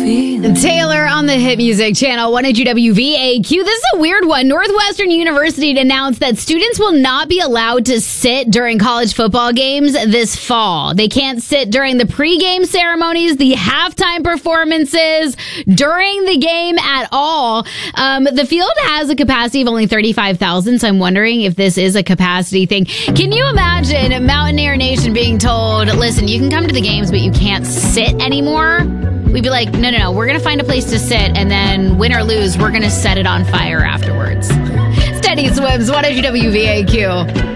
Taylor on the Hit Music Channel, 102 WVAQ. This is a weird one. Northwestern University announced that students will not be allowed to sit during college football games this fall. They can't sit during the pregame ceremonies, the halftime performances, during the game at all. The field has a capacity of only 35,000, so I'm wondering if this is a capacity thing. Can you imagine Mountaineer Nation being told, listen, you can come to the games, but you can't sit anymore? We'd be like, no, we're going to find a place to sit, and then win or lose, we're going to set it on fire afterwards. Steady Swims, 102 WVAQ.